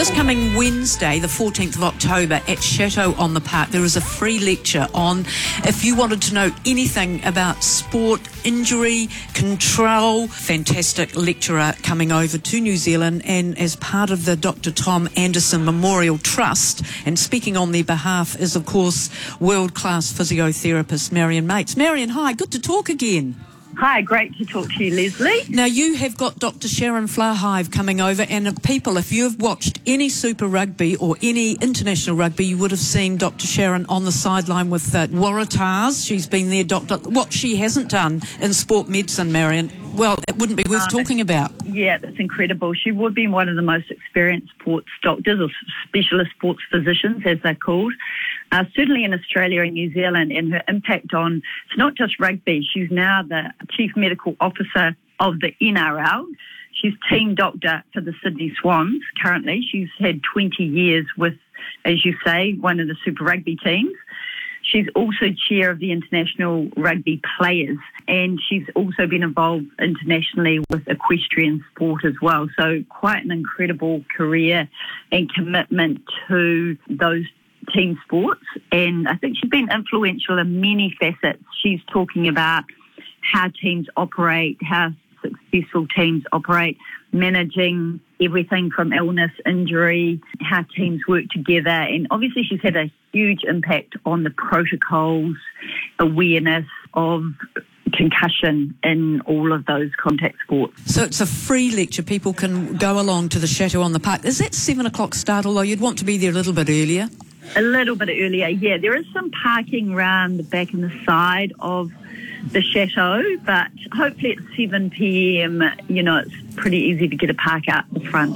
This coming Wednesday, the 14th of October, at Chateau on the Park, there is a free lecture on if you wanted to know anything about sport, injury, control. Fantastic lecturer coming over to New Zealand and as part of the Dr. Tom Anderson Memorial Trust, and speaking on their behalf is, of course, world-class physiotherapist Marion Mates. Marion, hi, good to talk again. Hi, great to talk to you, Leslie. Now, you have got Dr. Sharon Flahive coming over, and people, if you have watched any Super Rugby or any international rugby, you would have seen Dr. Sharon on the sideline with Waratahs. She's been their doctor. What she hasn't done in sport medicine, Marion, well, it wouldn't be worth talking about. Yeah, that's incredible. She would be one of the most experienced sports doctors, or specialist sports physicians, as they're called, certainly in Australia and New Zealand, and her impact on, it's not just rugby. She's now the Chief Medical Officer of the NRL. She's team doctor for the Sydney Swans currently. She's had 20 years with, as you say, one of the Super Rugby teams. She's also chair of the International Rugby Players, and she's also been involved internationally with equestrian sport as well. So quite an incredible career and commitment to those team sports. And I think she's been influential in many facets. She's talking about how teams operate, how successful teams operate, managing everything from illness, injury, how teams work together. And obviously she's had a huge impact on the protocols, awareness of concussion in all of those contact sports. So it's a free lecture. People can go along to the Chateau on the Park. Is that 7 o'clock start, although you'd want to be there a little bit earlier? A little bit earlier, yeah. There is some parking around the back and the side of the Chateau, but hopefully at 7 p.m, you know, it's pretty easy to get a park out the front.